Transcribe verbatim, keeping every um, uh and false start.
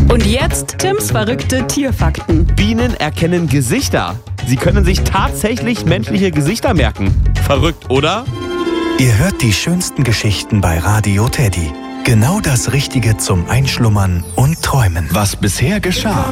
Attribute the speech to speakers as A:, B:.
A: Und jetzt Tims verrückte Tierfakten.
B: Bienen erkennen Gesichter. Sie können sich tatsächlich menschliche Gesichter merken. Verrückt, oder?
C: Ihr hört die schönsten Geschichten bei Radio Teddy. Genau das Richtige zum Einschlummern und Träumen.
D: Was bisher geschah.